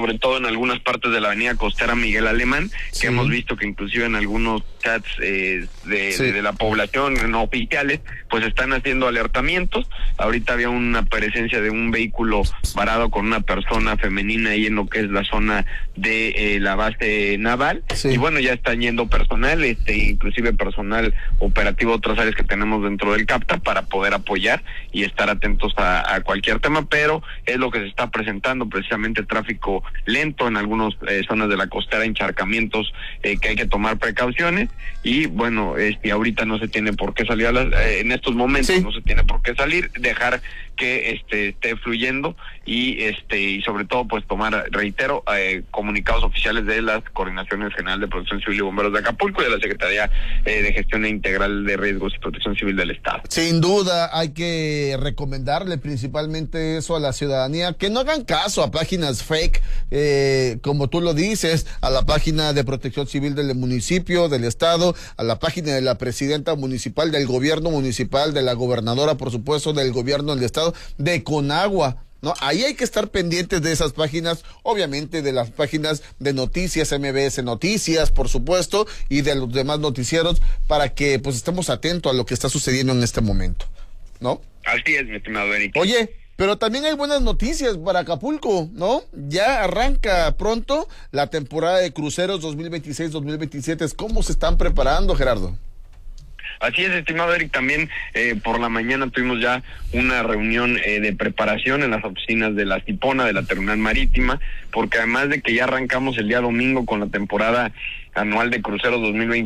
sobre todo en algunas partes de la avenida costera Miguel Alemán, que hemos visto que inclusive en algunos chats de la población no oficiales, pues están haciendo alertamientos. Ahorita había una presencia de un vehículo varado con una persona femenina ahí en lo que es la zona de la base naval, y bueno, ya están yendo personal, inclusive personal operativo de otras áreas que tenemos dentro del CAPTA para poder apoyar y estar atentos a cualquier tema, pero es lo que se está presentando, precisamente tráfico lento en algunas zonas de la costera, encharcamientos que hay que tomar precauciones, y bueno, ahorita no se tiene por qué salir en estos momentos no se tiene por qué salir, dejar que esté fluyendo y sobre todo pues tomar, reitero, comunicados oficiales de las Coordinaciones Generales de Protección Civil y Bomberos de Acapulco y de la Secretaría de Gestión Integral de Riesgos y Protección Civil del Estado. Sin duda hay que recomendarle principalmente eso a la ciudadanía, que no hagan caso a páginas fake, como tú lo dices, a la página de Protección Civil del municipio, del estado, a la página de la presidenta municipal, del gobierno municipal, de la gobernadora, por supuesto, del gobierno del estado, de Conagua, ¿no? Ahí hay que estar pendientes de esas páginas, obviamente de las páginas de noticias, MBS Noticias, por supuesto, y de los demás noticieros, para que pues estemos atentos a lo que está sucediendo en este momento, ¿no? Así es, mi estimado Eric. Oye, pero también hay buenas noticias para Acapulco, ¿no? Ya arranca pronto la temporada de cruceros 2026-2027. ¿Cómo se están preparando, Gerardo? Así es, estimado Eric, también por la mañana tuvimos ya una reunión de preparación en las oficinas de la Cipona, de la terminal marítima, porque además de que ya arrancamos el día domingo con la temporada anual de cruceros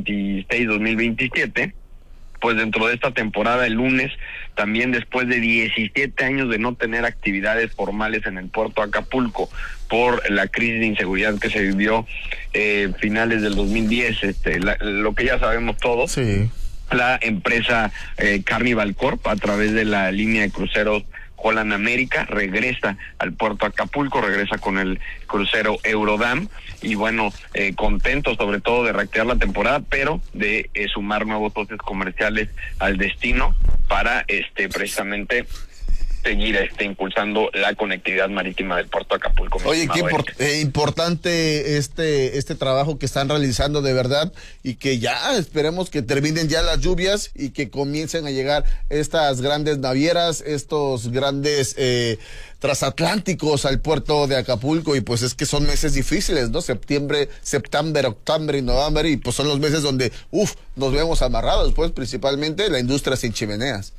2026-2027, pues dentro de esta temporada el lunes, también después de 17 años de no tener actividades formales en el puerto de Acapulco por la crisis de inseguridad que se vivió finales del 2010, lo que ya sabemos todos. Sí. La empresa Carnival Corp, a través de la línea de cruceros Holland América, regresa al puerto de Acapulco, regresa con el crucero Eurodam, y bueno, contentos sobre todo de reactivar la temporada, pero de sumar nuevos socios comerciales al destino para precisamente seguir impulsando la conectividad marítima del puerto de Acapulco. Oye, qué importante este trabajo que están realizando, de verdad, y que ya esperemos que terminen ya las lluvias y que comiencen a llegar estas grandes navieras, estos grandes transatlánticos al puerto de Acapulco, y pues es que son meses difíciles, ¿no? Septiembre, octubre y noviembre, y pues son los meses donde nos vemos amarrados, pues principalmente la industria sin chimeneas.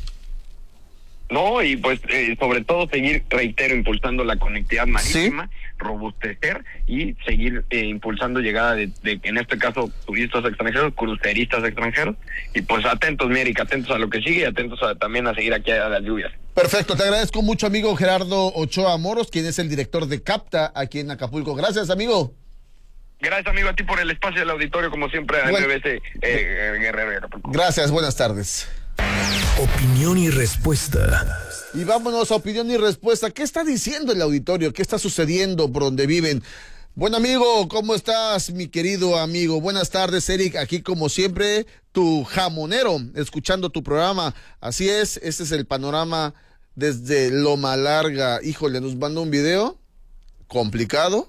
No, y pues sobre todo seguir, reitero, impulsando la conectividad marítima, robustecer y seguir impulsando llegada de en este caso turistas extranjeros, cruceristas extranjeros, y pues atentos, mi Eric, atentos a lo que sigue y atentos también a seguir aquí a las lluvias. Perfecto, te agradezco mucho, amigo Gerardo Ochoa Moros, quien es el director de CAPTA aquí en Acapulco. Gracias, amigo. Gracias, amigo, a ti por el espacio del auditorio, como siempre, a MBS Guerrero. Gracias, buenas tardes. Opinión y respuesta. Y vámonos a opinión y respuesta. ¿Qué está diciendo el auditorio? ¿Qué está sucediendo por donde viven? Buen amigo, ¿cómo estás, mi querido amigo? Buenas tardes, Eric, aquí como siempre, tu jamonero, escuchando tu programa. Así es, este es el panorama desde Loma Larga. Híjole, nos manda un video complicado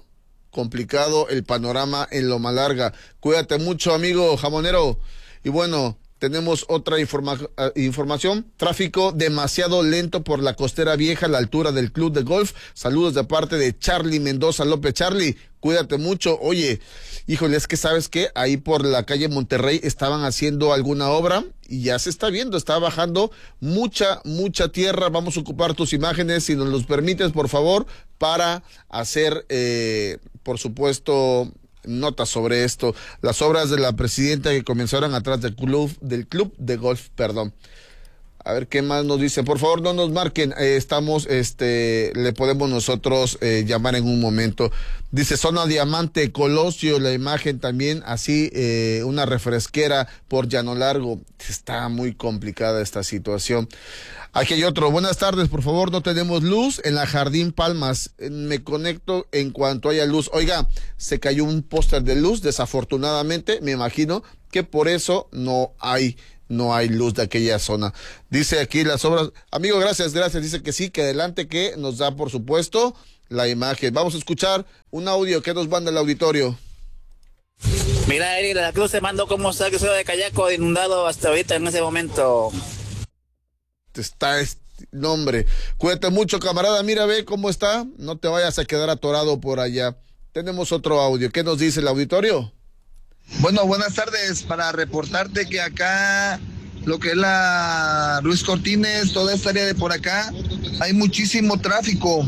el panorama en Loma Larga. Cuídate mucho, amigo jamonero. Y bueno, tenemos otra información. Tráfico demasiado lento por la Costera Vieja a la altura del club de golf. Saludos de parte de Charlie Mendoza López. Charlie, cuídate mucho. Oye, híjole, es que ¿sabes qué? Ahí por la calle Monterrey estaban haciendo alguna obra y ya se está viendo, está bajando mucha tierra. Vamos a ocupar tus imágenes, si nos los permites, por favor, para hacer, por supuesto, notas sobre esto. Las obras de la presidenta que comenzaron atrás del club de golf, perdón. A ver qué más nos dice. Por favor, no nos marquen. Estamos, le podemos nosotros llamar en un momento. Dice Zona Diamante, Colosio, la imagen también, así, una refresquera por Llano Largo. Está muy complicada esta situación. Aquí hay otro. Buenas tardes, por favor, no tenemos luz en la Jardín Palmas. Me conecto en cuanto haya luz. Oiga, se cayó un póster de luz, desafortunadamente, me imagino que por eso no hay no hay luz de aquella zona. Dice aquí las obras, amigo, gracias, dice que sí, que adelante, que nos da por supuesto la imagen. Vamos a escuchar un audio que nos manda el auditorio. Mira, Eric de la Cruz, te mando cómo está el crucero de Cayaco inundado hasta ahorita en ese momento. Está nombre. Cuídate mucho, camarada. Mira, ve cómo está. No te vayas a quedar atorado por allá. Tenemos otro audio. ¿Qué nos dice el auditorio? Bueno, buenas tardes. Para reportarte que acá, lo que es la Ruiz Cortines, toda esta área de por acá, hay muchísimo tráfico.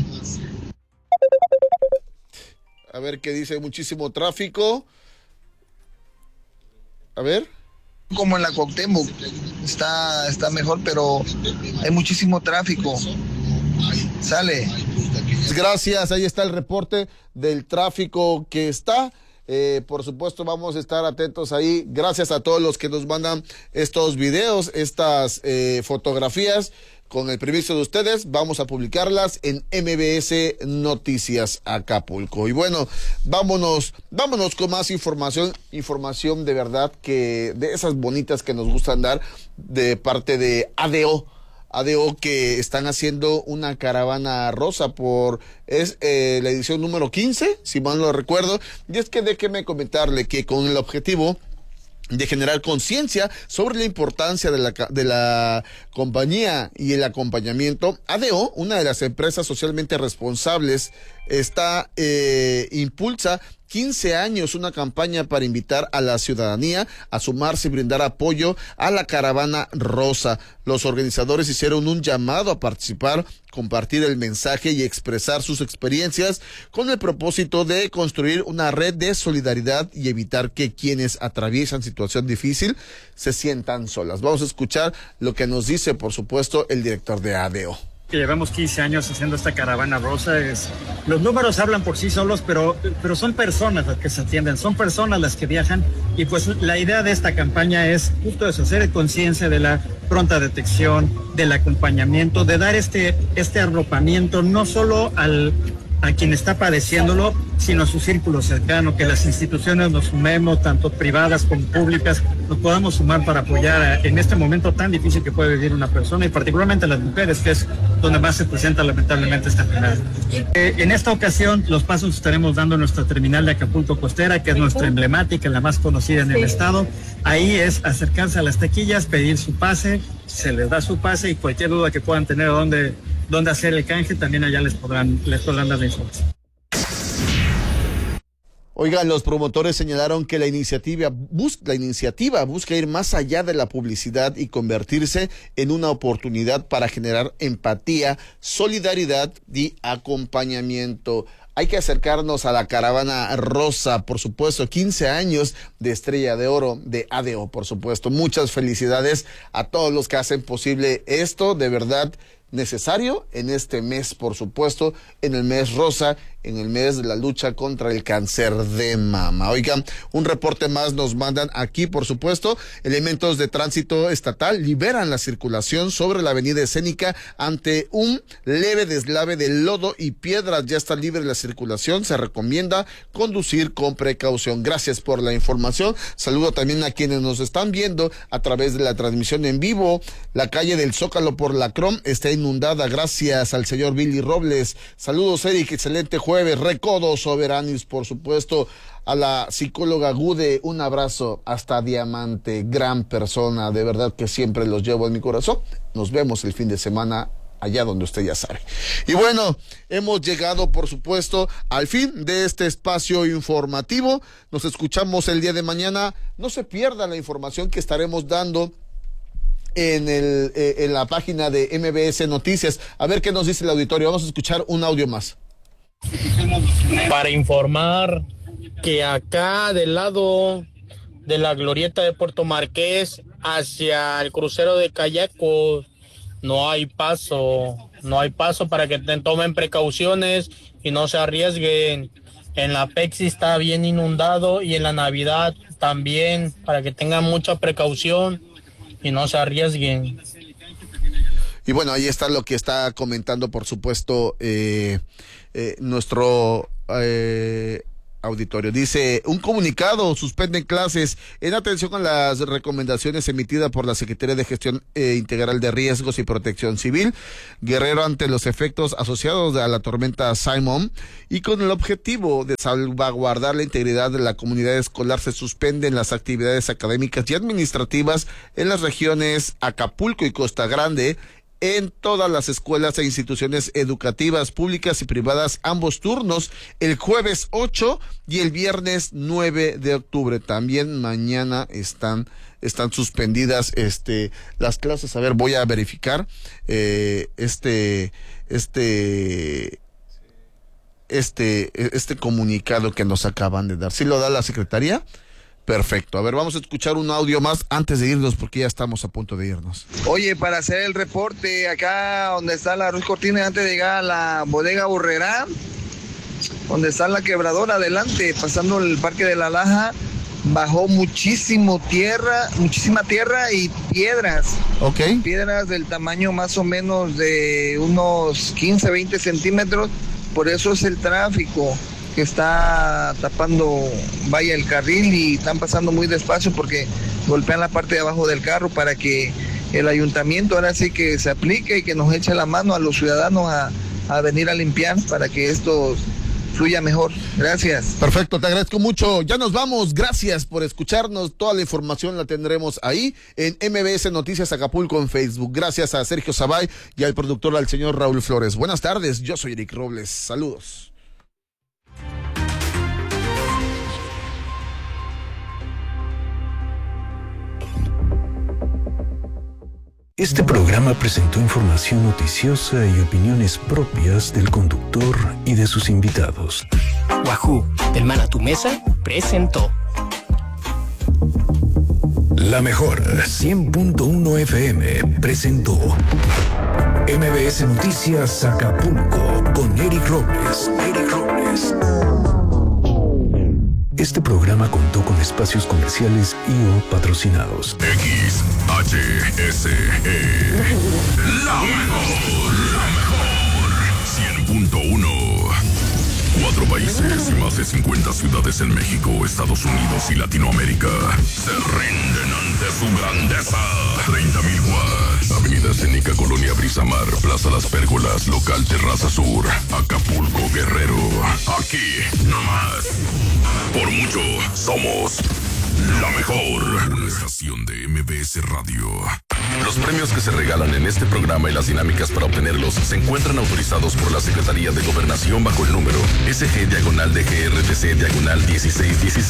A ver qué dice, muchísimo tráfico. A ver. Como en la Cuauhtémoc, está mejor, pero hay muchísimo tráfico. Sale. Gracias, ahí está el reporte del tráfico que está. Por supuesto, vamos a estar atentos ahí. Gracias a todos los que nos mandan estos videos, estas fotografías. Con el permiso de ustedes, vamos a publicarlas en MBS Noticias Acapulco. Y bueno, vámonos con más información de verdad, que de esas bonitas que nos gustan dar, de parte de ADO, que están haciendo una caravana rosa la edición número 15, si mal no recuerdo. Y es que déjeme comentarle que con el objetivo de generar conciencia sobre la importancia de la compañía y el acompañamiento, ADO, una de las empresas socialmente responsables, impulsa 15 años una campaña para invitar a la ciudadanía a sumarse y brindar apoyo a la caravana rosa. Los organizadores hicieron un llamado a participar, compartir el mensaje y expresar sus experiencias con el propósito de construir una red de solidaridad y evitar que quienes atraviesan situación difícil se sientan solas. Vamos a escuchar lo que nos dice, por supuesto, el director de ADO. Que llevamos 15 años haciendo esta caravana rosa, los números hablan por sí solos, pero son personas las que se atienden, son personas las que viajan, y pues la idea de esta campaña es justo eso, hacer conciencia de la pronta detección, del acompañamiento, de dar este arropamiento no solo a quien está padeciéndolo, sino a su círculo cercano, que las instituciones nos sumemos, tanto privadas como públicas, nos podamos sumar para apoyar en este momento tan difícil que puede vivir una persona, y particularmente las mujeres, que es donde más se presenta lamentablemente esta enfermedad. En esta ocasión, los pasos estaremos dando en nuestra terminal de Acapulco Costera, que es nuestra emblemática, la más conocida en el estado. Ahí es acercarse a las taquillas, pedir su pase, se les da su pase, y cualquier duda que puedan tener dónde hacer el canje, también allá les podrán dar la información. Oigan, los promotores señalaron que la iniciativa busca ir más allá de la publicidad y convertirse en una oportunidad para generar empatía, solidaridad y acompañamiento. Hay que acercarnos a la caravana rosa, por supuesto, 15 años de Estrella de Oro de ADO, por supuesto. Muchas felicidades a todos los que hacen posible esto, de verdad necesario en este mes, por supuesto, en el mes rosa, en el mes de la lucha contra el cáncer de mama. Oigan, un reporte más nos mandan aquí, por supuesto. Elementos de tránsito estatal liberan la circulación sobre la avenida Escénica ante un leve deslave de lodo y piedras. Ya está libre la circulación, se recomienda conducir con precaución. Gracias por la información. Saludo también a quienes nos están viendo a través de la transmisión en vivo. La calle del Zócalo por la Crom está inundada, gracias al señor Billy Robles. Saludos, Eric, excelente jueves. Recodo Soberanis, por supuesto, a la psicóloga Gude, un abrazo hasta Diamante, gran persona, de verdad que siempre los llevo en mi corazón. Nos vemos el fin de semana allá donde usted ya sabe. Y bueno, hemos llegado, por supuesto, al fin de este espacio informativo. Nos escuchamos el día de mañana. No se pierda la información que estaremos dando en la página de MBS Noticias. A ver qué nos dice el auditorio. Vamos a escuchar un audio más. Para informar que acá del lado de la glorieta de Puerto Marqués hacia el crucero de Cayaco no hay paso para que tomen precauciones y no se arriesguen. En la Pexi está bien inundado y en la Navidad también, para que tengan mucha precaución y no se arriesguen. Y bueno, ahí está lo que está comentando, por supuesto, nuestro auditorio. Dice, un comunicado, suspenden clases en atención a las recomendaciones emitidas por la Secretaría de Gestión Integral de Riesgos y Protección Civil Guerrero ante los efectos asociados a la tormenta Simon y con el objetivo de salvaguardar la integridad de la comunidad escolar se suspenden las actividades académicas y administrativas en las regiones Acapulco y Costa Grande en todas las escuelas e instituciones educativas públicas y privadas, ambos turnos, el jueves 8 y el viernes 9 de octubre. También mañana están suspendidas las clases. A ver, voy a verificar este comunicado que nos acaban de dar. ¿Sí lo da la Secretaría? Perfecto. A ver, vamos a escuchar un audio más antes de irnos porque ya estamos a punto de irnos. Oye, para hacer el reporte, acá donde está la Ruiz Cortines, antes de llegar a la bodega Burrera, donde está la quebradora adelante, pasando el Parque de la Laja, bajó muchísima tierra y piedras. Ok. Piedras del tamaño más o menos de unos 15, 20 centímetros. Por eso es el tráfico que está tapando, vaya, el carril, y están pasando muy despacio porque golpean la parte de abajo del carro para que el ayuntamiento ahora sí que se aplique y que nos eche la mano a los ciudadanos a venir a limpiar para que esto fluya mejor. Gracias. Perfecto, te agradezco mucho. Ya nos vamos. Gracias por escucharnos. Toda la información la tendremos ahí en MBS Noticias Acapulco en Facebook. Gracias a Sergio Zabay y al productor, al señor Raúl Flores. Buenas tardes. Yo soy Eric Robles. Saludos. Este programa presentó información noticiosa y opiniones propias del conductor y de sus invitados. Wahoo, del Man a tu Mesa, presentó. La mejor 100.1 FM presentó MBS Noticias Acapulco con Eric Robles. Este programa contó con espacios comerciales y o patrocinados. XHSE. La mejor. 100.1. 4 países y más de 50 ciudades en México, Estados Unidos y Latinoamérica se rinden ante su grandeza. 30,000 watts. Avenida Escénica, Colonia Brisamar, Plaza Las Pérgolas, Local Terraza Sur, Acapulco, Guerrero. Aquí, nomás. Por mucho, somos la mejor. Una estación de MBS Radio. Los premios que se regalan en este programa y las dinámicas para obtenerlos se encuentran autorizados por la Secretaría de Gobernación bajo el número SG-DGRTC-1616.